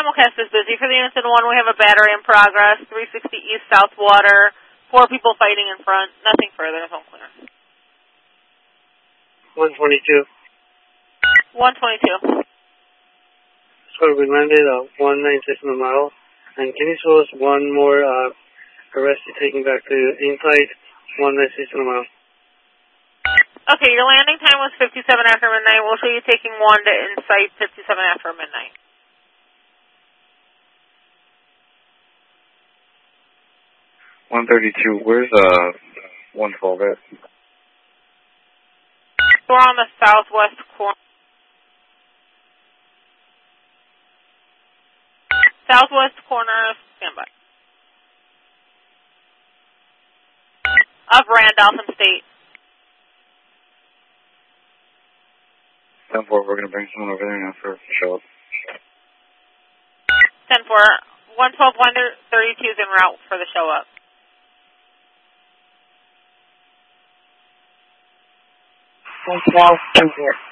simulcast is busy. For the units in 1, we have a battery in progress, 360 east, south water, 4 people fighting in front. Nothing further, zone clear. 122. 122. Squad, we landed 196 on the model. And can you show us one more arrest you're taking back to inside 196 on the model? Okay, your landing time was 57 after midnight. We'll show you taking 1 to insight 57 after midnight. $132. Where's 112 at? We're on the southwest corner. Southwest corner, standby. Of Randolph and State. 10-4, we're going to bring someone over there now for show up. 10-4, 112, 132 is en route for the show up. 112, 10-4.